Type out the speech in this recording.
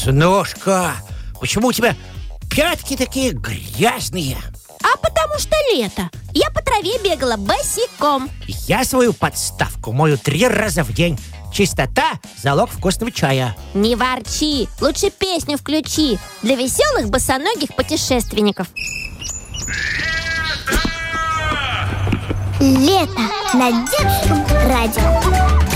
Веснушка, почему у тебя пятки такие грязные? А потому что лето. Я по траве бегала босиком. Я свою подставку мою 3 раза в день. Чистота – залог вкусного чая. Не ворчи, лучше песню включи для веселых босоногих путешественников. Лето на детском радио.